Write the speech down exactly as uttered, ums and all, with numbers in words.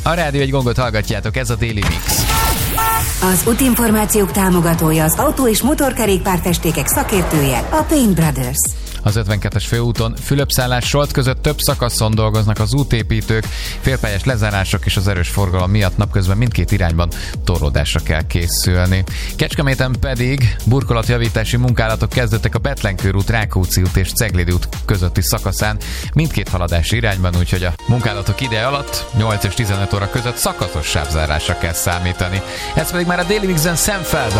A Rádió egy gongot hallgatjátok, ez a Daily Mix. Az útinformációk támogatója, az autó- és motorkerékpárfestékek szakértője, a Paint Brothers. Az ötvenkettes főúton Fülöp-Szállás-Solt között több szakaszon dolgoznak az útépítők, félpályás lezárások és az erős forgalom miatt napközben mindkét irányban torlódásra kell készülni. Kecskeméten pedig burkolatjavítási munkálatok kezdettek a Betlenkőrút, Rákóczi út és Ceglédi út közötti szakaszán mindkét haladási irányban, úgyhogy a munkálatok ideje alatt nyolc és tizenöt óra között szakaszos sávzárásra kell számítani. Ez pedig már a Daily Mixen Sam Felder